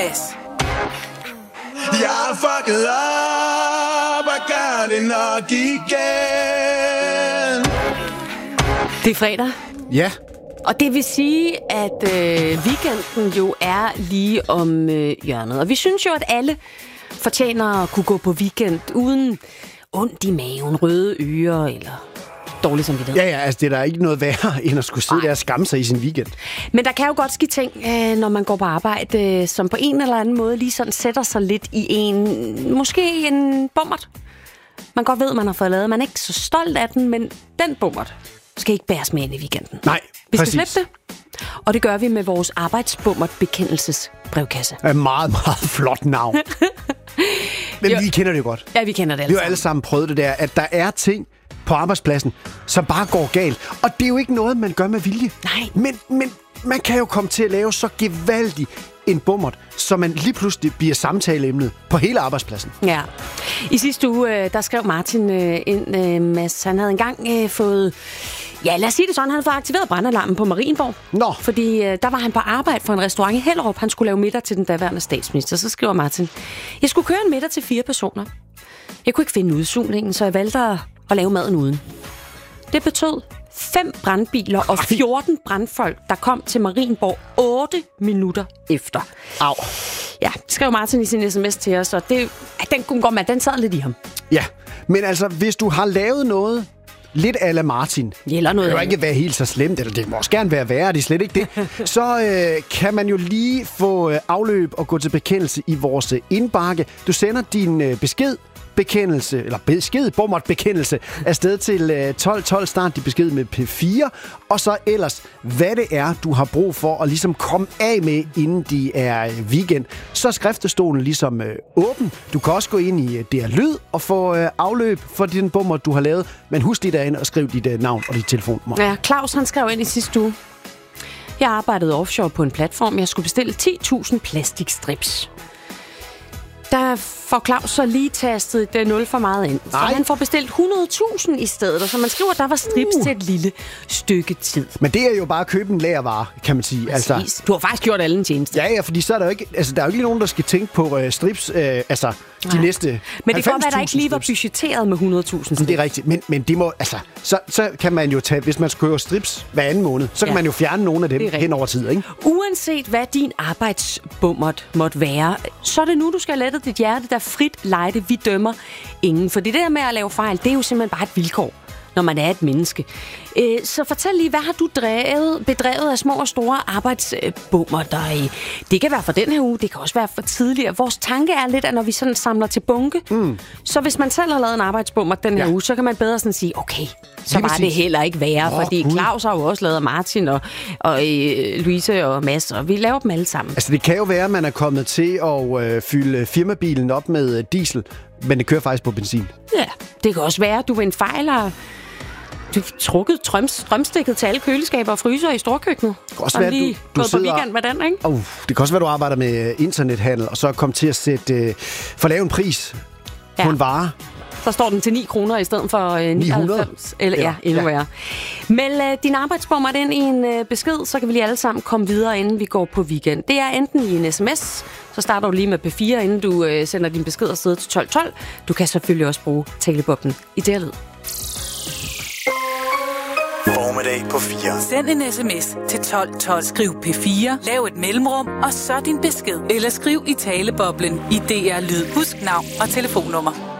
Mads. Jeg er fucket op og gør det nok igen. Det er fredag. Ja. Og det vil sige, at weekenden jo er lige om hjørnet. Og vi synes jo, at alle fortjener at kunne gå på weekend uden ondt i maven, røde ører eller dårlig samvittighed. Ja, altså det er der ikke noget værre, end at skulle sidde der og skamme sig i sin weekend. Men der kan jo godt ske ting, når man går på arbejde, som på en eller anden måde lige sådan sætter sig lidt i måske en bommert. Man godt ved, at man har fået lavet. Man er ikke så stolt af den, men den bommert skal ikke bæres med ind i weekenden. Nej, vi skal præcis. slippe det. Og det gør vi med vores arbejdsbommert-bekendelsesbrevkasse. Et meget, meget flot navn. Men vi kender det jo godt. Ja, vi kender det Vi har alle sammen prøvet det der, at der er ting på arbejdspladsen, som bare går galt. Og det er jo ikke noget, man gør med vilje. Nej. Men man kan jo komme til at lave så gevaldig en bommert, så man lige pludselig bliver samtaleemnet på hele arbejdspladsen. Ja. I sidste uge, der skrev Martin ind, Mads, han havde engang fået... Ja, lad os sige det sådan, han havde fået aktiveret brandalarmen på Marienborg. Nå. Fordi der var han på arbejde for en restaurant i Hellerup. Han skulle lave middag til den daværende statsminister. Så skriver Martin, jeg skulle køre en middag til 4 personer. Jeg kunne ikke finde udsugningen, så jeg valgte at lave maden uden. Det betød 5 brandbiler og 14 brandfolk, der kom til Marienborg 8 minutter efter. Au. Ja, skrev Martin i sin sms til os, og den sad lidt i ham. Ja, men altså, hvis du har lavet noget lidt a la Martin, eller noget det kan ikke være helt så slemt, eller det må også gerne være værre, det er slet ikke det, så kan man jo lige få afløb og gå til bekendelse i vores indbakke. Du sender din bommertbekendelse afsted til 12.12. Start din besked med P4, og så ellers, hvad det er, du har brug for at ligesom komme af med, inden de er weekend. Så er skriftestolen ligesom åben. Du kan også gå ind i DR Lyd og få afløb for den bommer, du har lavet, men husk dit derinde og skriv dit navn og dit telefonnummer. Ja, Claus han skrev ind i sidste uge. Jeg arbejdede offshore på en platform. Jeg skulle bestille 10.000 plastikstrips. Der får Claus så lige tastet det 0 for meget ind. Så han får bestilt 100.000 i stedet, og så man skriver, at der var strips til et lille stykke tid. Men det er jo bare at købe en lagervare, kan man sige. Altså, du har faktisk gjort alle en tjeneste. Ja, fordi så er der jo ikke, der er jo ikke nogen, der skal tænke på strips, de næste. Men det kan godt være, der ikke lige var budgetteret med 100.000 strips. Det er rigtigt, men det må, så kan man jo tage, hvis man skal købe strips hver anden måned, så kan man jo fjerne nogle af dem hen over tid, ikke? Uanset hvad din arbejdsbummert måtte være, så er det nu, du skal lette dit hjerte, der frit lejde, vi dømmer ingen. For det der med at lave fejl, det er jo simpelthen bare et vilkår, når man er et menneske. Så fortæl lige, hvad har du bedrevet af små og store arbejdsbummer der i? Det kan være for den her uge, det kan også være for tidligere. Vores tanke er lidt, at når vi sådan samler til bunke, så hvis man selv har lavet en arbejdsbummer den her uge, så kan man bedre sådan sige, okay, så var det heller ikke værre, fordi Claus har jo også lavet Martin og Louise og Mads, og vi laver dem alle sammen. Altså det kan jo være, at man er kommet til at fylde firmabilen op med diesel, men det kører faktisk på benzin. Ja, det kan også være, at du ved en fejl har trukket strømstikket til alle køleskaber og fryser i storkøkkenet. Det kan også være, lige gået på weekend med den, ikke? Det kan også være, du arbejder med internethandel, og så er kommet til at sætte for lave en pris på en vare. Så står den til 9 kroner i stedet for 99. Eller endnu værre. Meld din arbejdsbommer ind i en besked, så kan vi lige alle sammen komme videre, inden vi går på weekend. Det er enten i en sms, så starter du lige med P4, inden du sender din besked afsted til 12.12. Du kan selvfølgelig også bruge taleboblen i DR Lyd. Formiddag på 4. Send en sms til 12.12. Skriv P4, lav et mellemrum, og så din besked. Eller skriv i taleboblen i DR Lyd. Husk navn og telefonnummer.